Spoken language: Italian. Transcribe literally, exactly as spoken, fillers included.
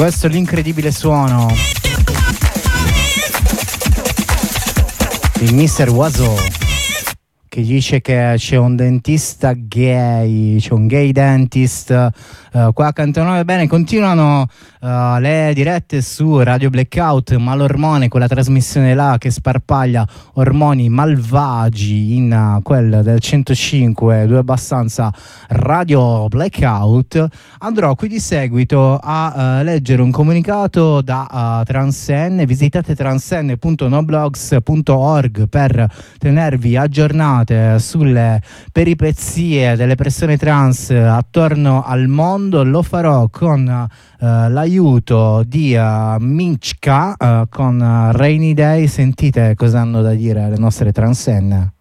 Questo è l'incredibile suono di mister Wazo, che dice che c'è un dentista gay, c'è un gay dentist uh, qua a Cantonove. Bene, continuano uh, le dirette su Radio Blackout, Malormone, quella trasmissione là che sparpaglia ormoni malvagi in uh, quel del centocinque, due abbastanza Radio Blackout. Andrò qui di seguito a uh, leggere un comunicato da uh, Transenne. Visitate transenne punto noblogs punto org per tenervi aggiornati sulle peripezie delle persone trans attorno al mondo. Lo farò con uh, l'aiuto di uh, Minchka uh, con uh, Rainy Day. Sentite cosa hanno da dire le nostre transenne.